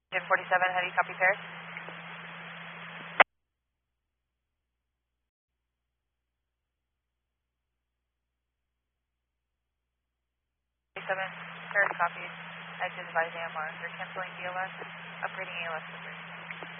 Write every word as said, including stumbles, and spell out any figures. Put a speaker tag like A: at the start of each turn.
A: Engine forty-seven, how do you copy Paris? forty-seven, Paris copies. I just advise A M R. You're canceling D L S, upgrading A L S to three.